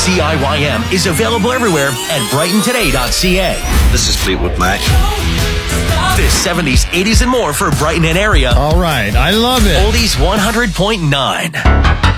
CIYM is available everywhere at brightontoday.ca. This is Fleetwood Mac. This 70s, 80s, and more for Brighton and area. All right. I love it. Oldies 100.9.